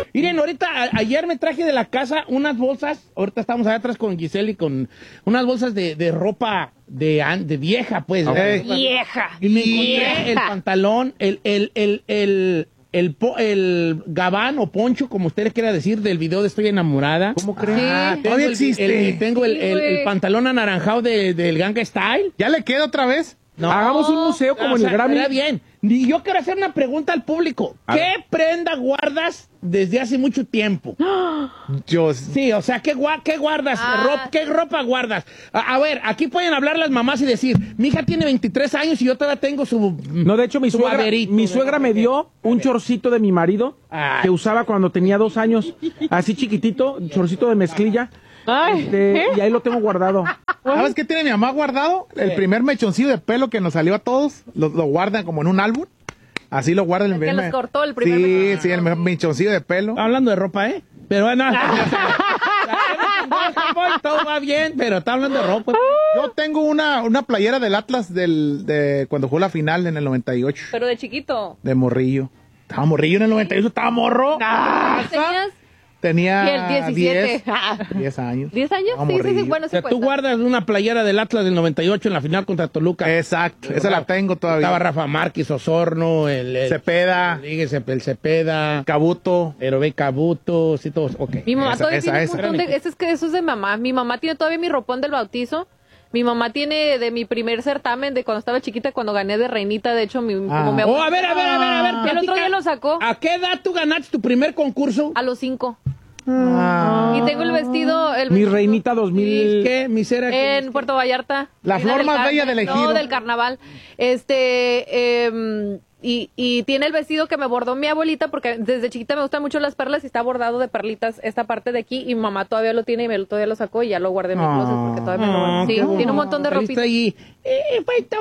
Miren, ahorita, ayer me traje de la casa unas bolsas, ahorita estamos allá atrás con Giselle y con unas bolsas de ropa de vieja, pues. Okay. Vieja. Y me encontré el pantalón, el gabán o poncho, como usted quiera decir, del video de Estoy Enamorada. ¿Cómo crees? Sí. Tengo Todavía existe. tengo Sí, güey. el pantalón anaranjado del Ganga Style. ¿Ya le queda otra vez? No. Hagamos un museo como en el Grammy. Está bien. Y yo quiero hacer una pregunta al público. ¿Qué prenda guardas desde hace mucho tiempo? Yo... Sí, o sea, ¿qué guardas? Ah. ¿Qué ropa guardas? A ver, aquí pueden hablar las mamás y decir, mi hija tiene 23 años y yo todavía tengo su... No, de hecho, mi su suegra, baberito. mi suegra me dio un chorcito de mi marido Ay. que usaba cuando tenía 2 años, así chiquitito, chorcito de mezclilla. Ay. Y ahí lo tengo guardado. ¿Sabes qué tiene mi mamá guardado? El primer mechoncillo de pelo que nos salió a todos, lo guardan como en un álbum. Así lo guardan. El que los cortó, el primer Sí, mechoncillo. sí, el mechoncillo de pelo. Hablando de ropa, ¿eh? Pero bueno, todo va bien, pero está hablando de ropa. Yo tengo una playera del Atlas de cuando jugó la final en el 98, Pero de chiquito. de morrillo. Estaba morrillo en el 98, estaba morro. ¿Tenías? Tenía Y el 17. 10 años. ¿10 años? Estaba Sí, sí, sí. morrillo. Bueno, O sí sea, tú cuenta. guardas una playera del Atlas del 98 en la final contra Toluca. Exacto, esa la tengo todavía. Estaba Rafa Márquez, Osorno, el Cepeda, Rodríguez, el Cepeda, Cabuto. Herové Cabuto, sí, todos, ok. Mi mamá Esa, todavía esa, tiene esa. un montón de... Eso es de mamá. Mi mamá tiene todavía mi ropón del bautizo. Mi mamá tiene de mi primer certamen de cuando estaba chiquita, cuando gané de reinita. De hecho, como mi Oh, a ver, el otro platica. día lo sacó ¿A qué edad tú ganaste tu primer concurso? a los 5. Ah. Y tengo el vestido... Mi reinita 2000. ¿Qué? Misera. En Puerto Vallarta. La Reina flor del más Carmen. bella del ejido. No, del carnaval. Y tiene el vestido que me bordó mi abuelita, porque desde chiquita me gustan mucho las perlas y está bordado de perlitas esta parte de aquí, y mi mamá todavía lo tiene y todavía lo sacó y ya lo guardé en mi closet porque todavía me lo guardo. Sí, tiene un montón de ropita. Ahí. Puerto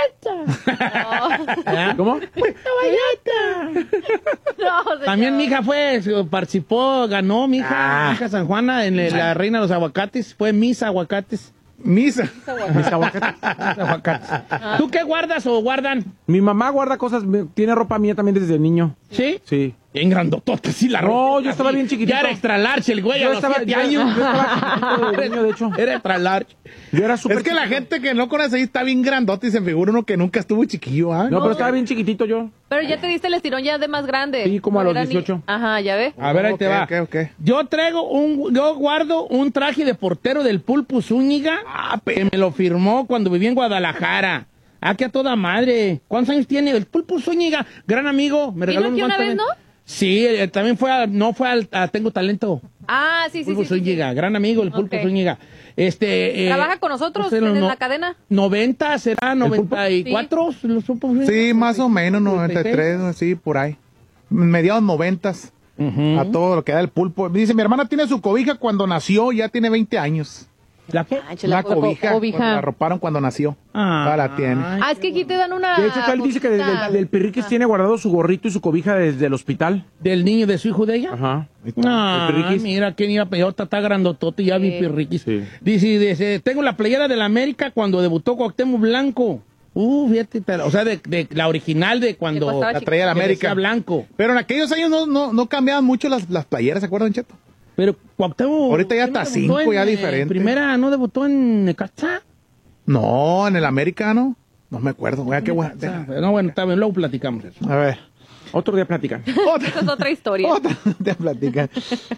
Vallarta. ¿Cómo? Puerto Vallarta. No, señor. También mi hija participó, ganó mi hija San Juana en la Reina de los Aguacates. Fue Miss Aguacates. Misa. Mis aguacates. Miss Aguacates. ¿Tú qué guardas o guardan? Mi mamá guarda cosas, tiene ropa mía también desde niño. ¿Sí? Sí. Bien grandotota, sí, la ropa. No, yo estaba bien chiquitito. Ya era extra large el güey a Yo los estaba, 7 yo años. estaba chiquitito de niño, de hecho. Era extra large. Yo era súper Es que la chiquito. gente que no conoce ahí está bien grandote y se figura uno que nunca estuvo chiquillo, ¿ah? No, pero estaba bien chiquitito yo. Pero ya te diste el estirón ya de más grande. Sí, como a los era ni- 18. Ajá, ya ve. A ver, ahí te va. Ok. Yo guardo un traje de portero del Pulpo Zúñiga que me lo firmó cuando viví en Guadalajara. Que a toda madre. ¿Cuántos años tiene? El Pulpo Zúñiga, gran amigo. Me regaló ¿Vino aquí una vez, no? Sí, también fue a Tengo Talento. Ah, sí, sí, Pulpo sí, sí, sí. Zúñiga, gran amigo, el Pulpo Ok. Zúñiga. Trabaja con nosotros en la cadena. 90, ¿será? 94, ¿lo supo? Sí, más o menos, 93, sí, por ahí. Mediados 90s. A todo lo que da el pulpo. Dice, mi hermana tiene su cobija cuando nació, ya tiene 20 años. ¿La qué? La cobija, cuando la arroparon cuando nació. Todavía la tiene. Ah, es que aquí te dan una... De hecho, él dice que del Pirriquis tiene guardado su gorrito y su cobija desde el hospital. ¿Del niño de su hijo de ella? Ajá. Ah, El Pirriquis. mira, quién iba a peor, está grandotote, ya vi Pirriquis. Sí. Dice, tengo la playera de la América cuando debutó Cuauhtémoc Blanco. Fíjate, o sea, de la original de cuando estaba La traía la que América. decía Blanco. Pero en aquellos años no cambiaban mucho las playeras, ¿se acuerdan, Cheto? Pero Cuauhtémoc... Ahorita ya ¿qué no está debutó 5, ya en, diferente. Primera, ¿no debutó en Necaxa? No, en el América, ¿no? No me acuerdo. Qué bueno. No, bueno, está bien, luego platicamos eso. A ver. Otro día platican. Esa es otra historia. Otra te platican.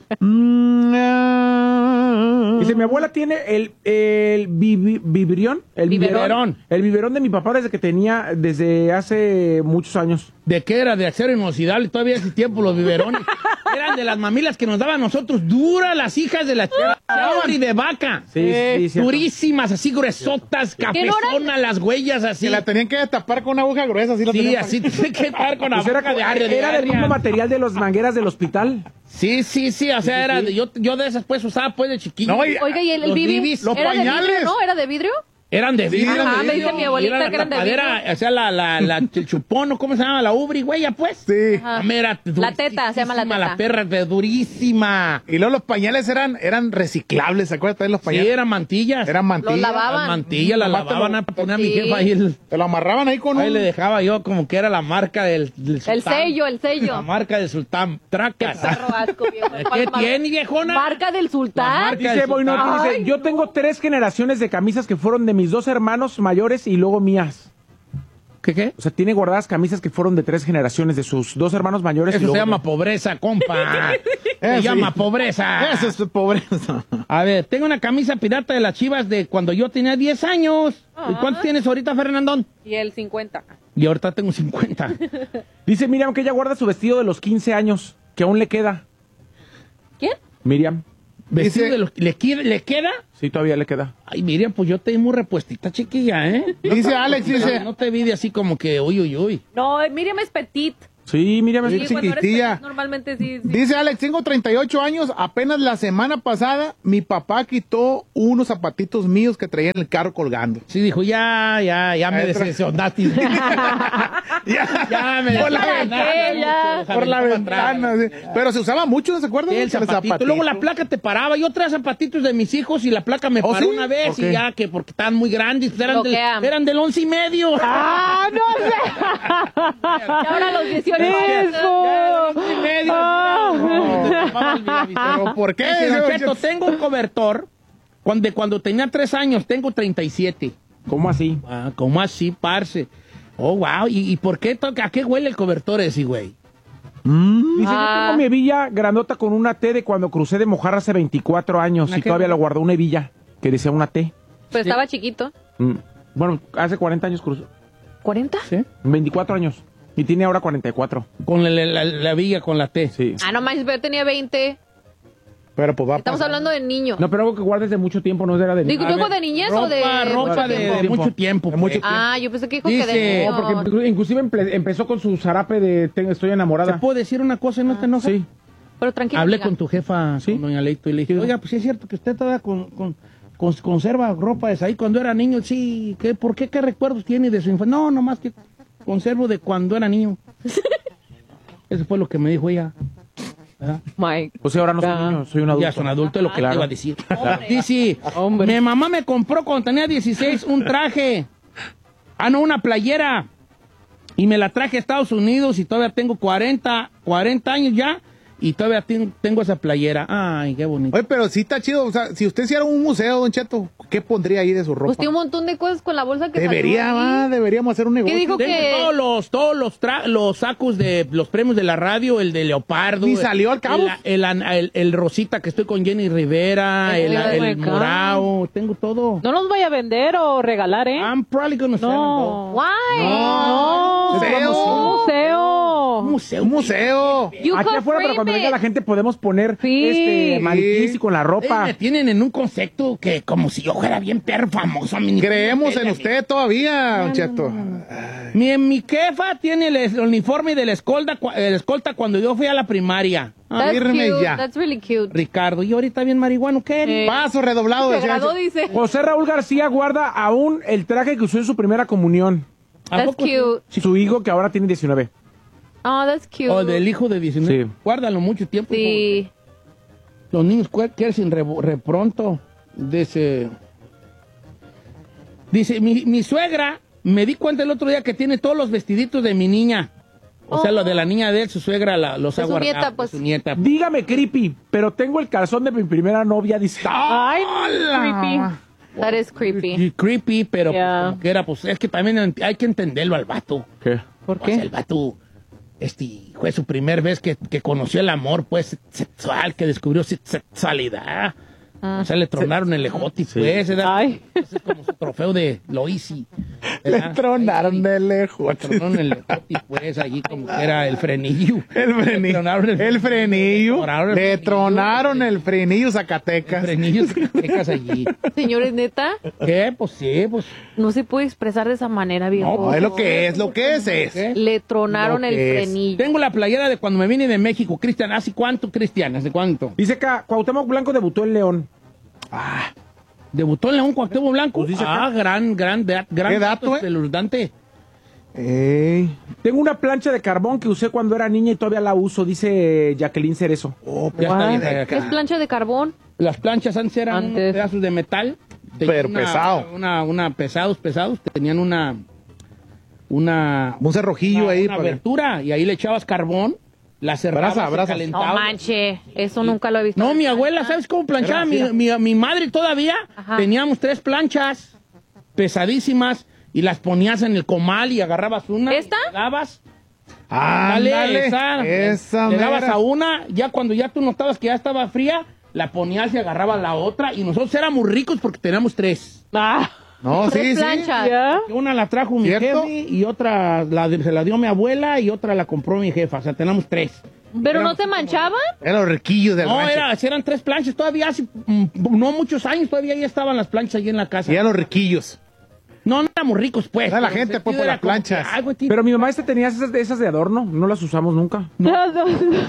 Dice, mi abuela tiene el biberón. El Biberón. El biberón de mi papá desde hace muchos años. ¿De qué era? De acero inoxidable, todavía ese tiempo los biberones. Eran de las mamilas que nos daban a nosotros, duras las hijas de la y de vaca. Sí, cierto. Durísimas, así gruesotas, capezonas, las huellas así. Que la tenían que destapar con una aguja gruesa. Así la Sí, tenían así tiene que dar con la Pues boca de arria. era del mismo material de los mangueras del hospital. Sí, o sea, era yo de esas pues usaba pues de chiquillo. No, y- Oiga, ¿y el Los vidrio? bibis, los ¿Era de pañales. vidrio, no? ¿Era de vidrio? Eran de vidrio. Ajá, me dice mi abuelita Era la que eran de tapadera, o sea, el chupón, ¿no? ¿Cómo se llama? La ubri, güey, ya pues. Sí. Ajá. Era La teta, se llama la teta. La perra, durísima. Y luego los pañales eran reciclables, ¿se acuerdan de los Sí, pañales? eran mantillas. Eran mantillas. Los lavaban. Las mantillas, las lavaban a poner a mi Sí. jefa ahí. Te lo amarraban ahí con Ahí un... le dejaba yo como que era la marca del sultán. El sello. La marca del sultán. Qué Tracas. perro asco, viejo. ¿Qué tiene, viejona? Marca del La sultán. marca Dice del Boinot, sultán. dice, Ay, yo no. tengo 3 generaciones de camisas que fueron de mis 2 hermanos mayores y luego mías. ¿Qué? O sea, tiene guardadas camisas que fueron de 3 generaciones de sus 2 hermanos mayores. y Eso se luego llama de- pobreza, compa. Se Sí. llama pobreza. Eso es pobreza. A ver, tengo una camisa pirata de las Chivas de cuando yo tenía 10 años. ¿Y cuántos tienes ahorita, Fernandón? Y el 50. Y ahorita tengo 50. Dice Miriam que ella guarda su vestido de los 15 años, que aún le queda. ¿Quién? Miriam, Vestido Dice- de los- ¿Le queda? sí, todavía le queda. Ay, Miriam, pues yo te vi muy repuestita, chiquilla, ¿eh? Dice Alex, dice... No te vi de así como que, uy. No, Miriam es petit. Sí, Miriam es... Sí, Sí, cuando eres chiquitilla. petit, normalmente sí. Dice Alex, tengo 38 años, apenas la semana pasada mi papá quitó unos zapatitos míos que traía en el carro colgando. Sí, dijo, ya me Entra. decepcionaste. ya me Por la decepcionaste. ya. mucho, Por la Javi, para ventana. atrás. Sí. Pero se usaba mucho, ¿se acuerdan? Sí, el zapatito. Luego la placa te paraba. Yo traía zapatitos de mis hijos y la placa me ¿Oh, paró sí? una vez ¿Por y qué? ya que porque estaban muy grandes, pues Bloquean. eran del 11 y medio. ¡Ah, no sé! Y ahora los 18 años. Ya, del 11 y medio. No, te tapaba el videovisor. ¿Pero por qué? Dice, Don Yo- Cheto, tengo un cobertor cuando tenía 3 años, tengo 37. ¿Cómo así? Ah, ¿cómo así, parce? Oh, wow. ¿Y por qué? ¿A qué huele el cobertor ese, güey? Dice, yo Ah. tengo mi hebilla grandota con una T de cuando crucé de Mojarra hace 24 años ¿Una y qué? todavía lo guardó una hebilla que decía una T. Pues estaba chiquito. Bueno, hace 40 años cruzó. ¿40? ¿Sí? 24 años. Y tiene ahora 44. Con la villa, con la T. Sí. Ah, no manches, pero yo tenía 20. Pero pues va a Estamos pasar. hablando de niño. No, pero algo que guardes de mucho tiempo no era de... Digo, A ¿digo ver, de niñez o de ropa mucho de tiempo? mucho tiempo. De mucho pues. Ah, yo pensé que dijo que Dice- de No, niño. porque inclusive empezó con su zarape de estoy ¿Te enamorada. puedo decir una cosa y no te enojas? Sí. Pero tranquilo. Hablé amiga. con tu jefa, ¿Sí? con doña Leito, y le dije, Sí. oiga, pues sí es cierto que usted todavía conserva ropa de ahí cuando era niño. Sí, ¿por qué? ¿Qué recuerdos tiene de su infancia? No, nomás que conservo de cuando era niño. Eso fue lo que me dijo ella. ¿Verdad? Mike. O sea, ahora no soy niño, soy un adulto. Ya son adultos, es lo que Claro. te iba a decir. Dice, mi mamá me compró cuando tenía 16 un traje. Ah, no, una playera. Y me la traje a Estados Unidos y todavía tengo 40 años ya. Y todavía tengo esa playera. Ay, qué bonito. Oye, pero sí está chido. O sea, si usted hiciera un museo, Don Cheto, ¿qué pondría ahí de su ropa? Pues tiene un montón de cosas con la bolsa que Debería, salió ahí. deberíamos hacer un negocio. dijo? Tengo que- todos los sacos de los premios de la radio, el de Leopardo. Ni salió al cabo. El Rosita que estoy con Jenny Rivera, Ay, el my God. Morao, tengo todo. No los vaya a vender o regalar, ¿eh? I'm probably gonna sell them, No. Why? No. Museo. Museo. though. Museo. Un museo. You Aquí could afuera, pero frame cuando venga it. la gente podemos poner Sí. maniquís y con la ropa. Me tienen en un concepto que como si yo fuera bien perro famoso. a mí ni- Creemos en usted todavía, Don Cheto. Mi jefa tiene el uniforme de la escolta cuando yo fui a la primaria. That's Firme cute. ya. That's really cute. Ricardo, y ahorita bien marihuano, ¿qué? Paso redoblado. Se decía. graduó, dice. José Raúl García guarda aún el traje que usó en su primera comunión. ¿A That's poco sí? cute. Su hijo que ahora tiene 19. Oh, that's cute. O del hijo de 19. Sí. Guárdalo mucho tiempo. Sí. Los niños quieren repronto. Dice, mi suegra, me di cuenta el otro día que tiene todos los vestiditos de mi niña. O sea, lo de la niña de él, su suegra los De ha su guardado. nieta, de pues. su nieta. Dígame, creepy, pero tengo el calzón de mi primera novia, dice. Ay, creepy. That is creepy. Y creepy, pero pues, Yeah. como que era, pues es que también hay que entenderlo al vato. ¿Qué? ¿Por O sea, qué? el vato, fue su primer vez que conoció el amor, pues, sexual, que descubrió sexualidad. O sea, le tronaron el ejote, pues, era Ay. ese es como su trofeo de Loisi. Le tronaron de lejos. Le tronaron el ejote, pues, allí como que era el frenillo. El Le frenillo. tronaron El frenillo. tronaron el Le frenillo. tronaron el frenillo El Zacatecas. frenillo Zacatecas allí. Señores, neta, ¿Qué? Pues sí, pues. no se puede expresar de esa manera, viejo. No, es lo que es, lo que es. ¿Qué? Le tronaron Lo el que es. frenillo. Tengo la playera de cuando me vine de México, Cristian. ¿Hace cuánto, Cristian? ¿Hace cuánto? Dice acá, Cuauhtémoc Blanco debutó en León. Debutó en León Cuauhtémoc Blanco. Pues dice acá. Gran ¿Qué dato, espeluznante. Ey. Tengo una plancha de carbón que usé cuando era niña y todavía la uso, dice Jacqueline Cerezo. Ya está bien. ¿Qué es plancha de carbón? Las planchas antes eran unos Antes. pedazos de metal. Pero pesado. Pesados. Tenían una Un cerrojillo ahí. una abertura y ahí le echabas carbón, la cerrabas, Brasa, se brasa. No calentaba. manche, eso nunca lo he visto. No, mi abuela, ¿sabes cómo planchaba? Mi madre todavía. Ajá. Teníamos 3 planchas pesadísimas y las ponías en el comal y agarrabas una. ¿Esta? Y le dabas. Ándale, esa le dabas mera. a una, ya cuando ya tú notabas que ya estaba fría, la ponías y agarrabas la otra. Y nosotros éramos ricos porque teníamos 3. Ah, No, sí, Tres sí. planchas. ¿ya? Una la trajo mi ¿Cierto? jefe y otra se la dio mi abuela y otra la compró mi jefa. O sea, tenemos 3. ¿Pero no se manchaban? Eran los riquillos del No, rancho. eran 3 planchas. Todavía hace no muchos años, todavía ya estaban las planchas allí en la casa. Y eran los riquillos. No éramos ricos, pues. Era la pero gente, el pues, sentido por era las como que, planchas. ay, güey, tío, Pero mi mamá tenía esas de adorno, no las usamos nunca. claro,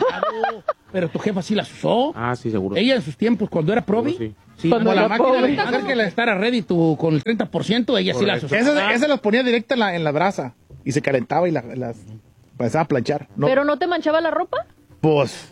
pero tu jefa sí las usó. Ah, sí, seguro. Ella en sus tiempos, cuando era probi. Sí. Sí, Cuando cuando la era máquina pobre. antes que la estar ready con el 30%, ella sí las usó. Esa los ponía directa en la brasa. Y se calentaba y las empezaba a planchar. No, ¿Pero no te manchaba la ropa? pues.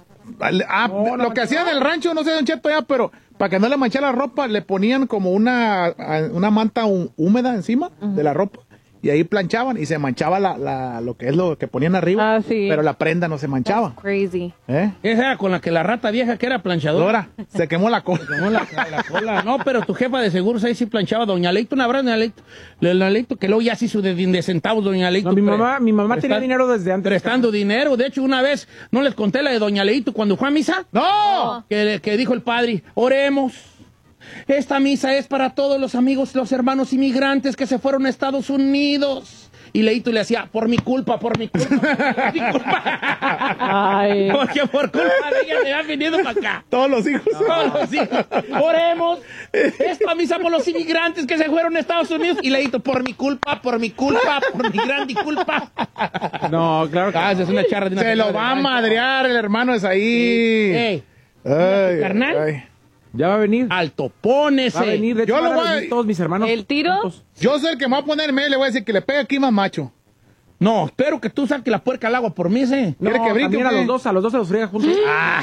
Lo que hacían en el rancho, no sé, Don Cheto, ya, pero para que no le manchara la ropa, le ponían como una manta húmeda encima de la ropa. Y ahí planchaban y se manchaba lo que es lo que ponían arriba. Ah, sí. Pero la prenda no se manchaba. Crazy. ¿Eh? Esa era con la que la rata vieja que era planchadora. Dora, se quemó la cola. Tomó la cola. No, pero tu jefa de seguros ahí sí planchaba. Doña Leito, un abrazo, Doña Leito. Doña Leito, que luego ya se hizo de centavos, Doña Leito. No, mi mamá tenía dinero desde antes. Prestando dinero. De hecho, una vez, no les conté la de Doña Leito cuando fue a misa. ¡No! Que dijo el padre, oremos. Esta misa es para todos los amigos, los hermanos inmigrantes que se fueron a Estados Unidos. Y Leito le hacía, por mi culpa, por mi culpa. Por mi culpa. Ay. Porque por culpa de ella se van viniendo para acá. Todos los hijos. Todos los hijos. Oremos. Esta misa por los inmigrantes que se fueron a Estados Unidos. Y Leito, por mi culpa, por mi gran culpa. No, claro que Es una charra de una Se lo señora va a de rancho. madrear el hermano es ahí. Ey, Ay, carnal. ay. ya va a venir. alto, pónese. Va a venir, de hecho, Yo lo van a voy a- venir todos mis hermanos. ¿El tiro? juntos. Yo soy el que me va a poner en medio y le voy a decir que le pegue aquí más macho. No, espero que tú saques la puerca al agua por mí, ¿sí? No, ¿Quiere que brinque también o a qué? los dos se los friega juntos.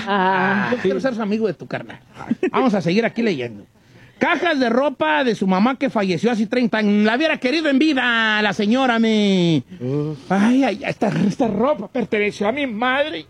Yo quiero ser su amigo de tu carnal. Vamos a seguir aquí leyendo. Cajas de ropa de su mamá que falleció hace 30 años. La hubiera querido en vida, la señora me. Ay, esta ropa perteneció a mi madre.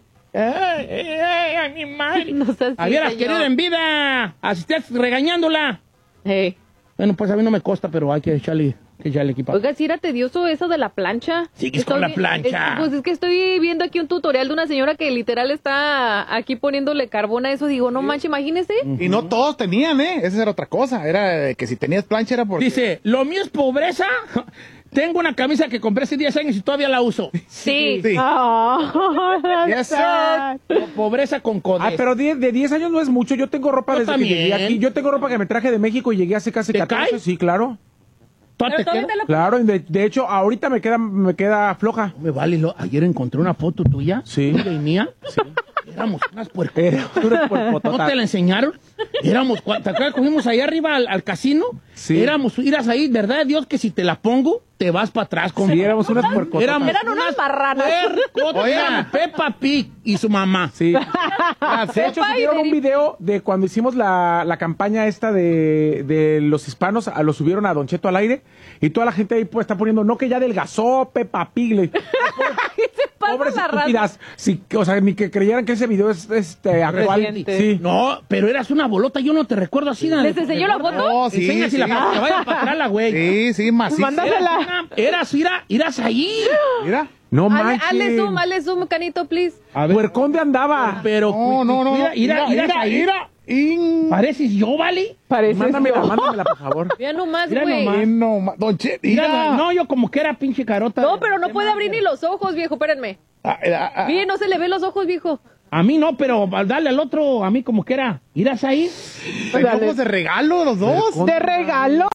Ay, a mi madre. No seas La así, hubieras señor. querido en vida. Así estás regañándola. Hey. Bueno, pues a mí no me consta, pero hay que echarle equipaje. Oiga, si era tedioso eso de la plancha. Sigues con la plancha. Pues es que estoy viendo aquí un tutorial de una señora que literal está aquí poniéndole carbón a eso. Digo, no manches, imagínese. Y no todos tenían, ¿eh? Esa era otra cosa. Era que si tenías plancha era porque... Dice, lo mío es pobreza. Tengo una camisa que compré hace 10 años y todavía la uso. Sí. Sí. Oh, that's Yes, sir. sad. Pobreza con codez. Ah, pero de 10 años no es mucho. Yo tengo ropa Yo desde también. que llegué aquí. Yo tengo ropa que me traje de México y llegué hace casi ¿Te 14. cae? Sí, claro. ¿Todavía te Pero todavía queda? te la- Claro, y de hecho, ahorita me queda floja. Me vale, ayer encontré una foto tuya. Sí. Tuya y mía. Sí. Éramos unas puercas. ¿No te la enseñaron? Éramos, ¿te acuerdas que fuimos allá arriba al casino? Sí. Irás ahí, ¿verdad de Dios que si te la pongo, te vas para atrás? Sí, éramos unas puercototas. Eran unas marranas. puercotas. Oigan, Peppa Pig y su mamá. Sí. De hecho, subieron un video de cuando hicimos la campaña esta de los hispanos, lo subieron a Don Cheto al aire, y toda la gente ahí pues, está poniendo, no que ya adelgazó Peppa Pig. ¿Qué se pasa Pobres la raza? estúpidas. Sí, o sea, ni que creyeran que ese video es actual. Reciente. Sí. No, pero eras una bolota, yo no te recuerdo así. ¿Les enseñó la foto? No, sí, Enseña si sí. la foto que vaya para atrás la güey. Sí, sí, macizo. Mándasela. Irás ahí. Mira. No manches. Hazle zoom, Canito, please. A ver, Puercón de andaba. pero No. irás ahí. In- Pareces yo, ¿vale? Parece Mándamela, por favor. Mira nomás, Mira güey. nomás. No, Don Che, mira. No, yo como que era pinche carota. No, pero no puede abrir ni los ojos, viejo, espérenme. Bien, no se le ven los ojos, viejo. A mí no, pero dale al otro, a mí como que era. ¿Irás ahí? Ojos de regalo los dos. de regalo.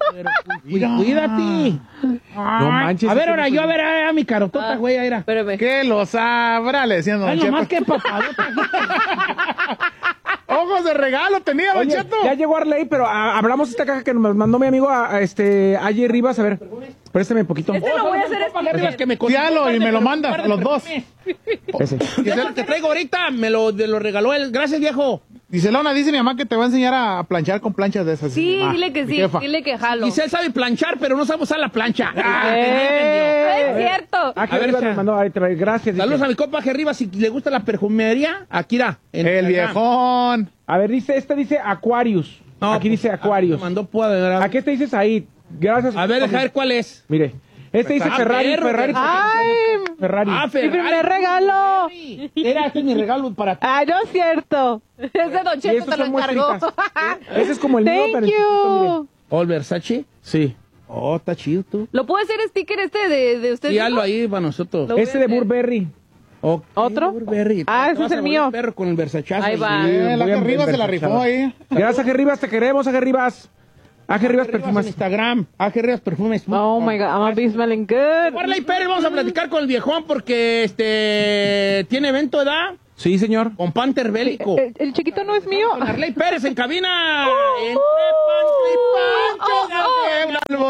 Cuídate. No manches. A ver, ese ahora no yo, fue- a ver, a mi carotota, güey, ahí era. Espérame. Que lo sabrá, le decían Don Ay, Cheto. nomás que papadota. Ojos de de regalo tenía, Don Oye, Cheto. ya llegó Arley, pero hablamos esta caja que nos mandó mi amigo Aye Rivas. A ver, préstame un poquito. Este lo voy a hacer Rivas, que me Díalo y me lo mandas a los dos. Ese. Y el que traigo ahorita me lo regaló él. Gracias, viejo. Dice mi mamá que te va a enseñar a planchar con planchas de esas. Sí, Ah, dile que mi sí, jefa. dile que jalo. Giselle sabe planchar, pero no sabe usar la plancha. Es cierto. Aquí A ver, Rivas echa. nos mandó. Ahí te va, gracias. Saludos dice. a mi compa Aje Rivas. Si le gusta la perfumería, aquí irá. en El Instagram. viejón. A ver, dice Aquarius. No, Aquí pues, dice Aquarius. me mandó púa de verdad. ¿A qué te dices ahí? Gracias. A ver, deja ver cuál es. Mire, este dice Ah, Ferrari. perro, Ferrari. Ay, Ferrari. Ah, mi Ferrari. primer regalo. Era este es mi regalo para ti. Ay, no es cierto. Es de Don Y Cheto, estos te lo son encargó. muestritas. Ese es como el mío, pero Thank en chiquito, you. ¿O el Versace? Sí. Oh, está chido tú. ¿Lo puedo hacer sticker de usted? Sí, hazlo ahí para nosotros. Lo voy a Este de hacer. Burberry. Ok, ¿Otro? Burberry. Ah, Te ese vas es a el volver mío. perro con el Versachazo. Ahí va. La Voy que a arriba se la empezar, rifó ahí. Gracias, Aje Rivas, te queremos, Aje Rivas. Aje Rivas En Perfumas. Instagram. Aje Rivas Perfumes. Oh my God, I'm gonna be smelling good. Warley Pérez, vamos a platicar con el viejón porque tiene evento de edad Sí, señor. con Panther Bélico. El chiquito no es mío. Con Arley Pérez en cabina. Entre Pancho y Pancho.